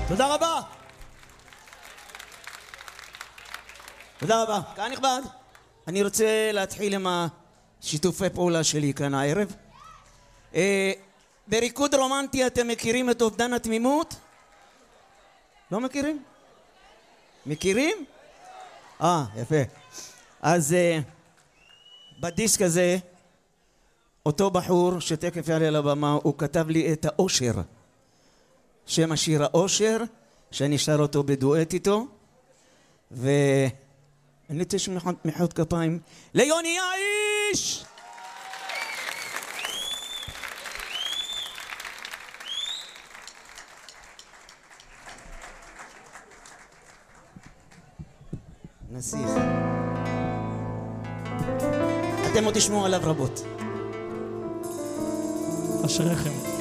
תודה רבה. תודה רבה. קהל נכבד, אני רוצה להתחיל עם השיתופי פעולה שלי כאן הערב. בריקוד רומנטי אתם מכירים את אובדן התמימות? לא מכירים? מכירים? יפה. אז בדיסק הזה, אותו בחור שתכף יעלה לבמה, הוא כתב לי את האושר. שם השיר האושר, שאני שר אותו בדואט איתו. ואני רוצה מחיאות כפיים ליוני האיש! נסיך. אתם עוד תשמעו עליו רבות. אשריכם.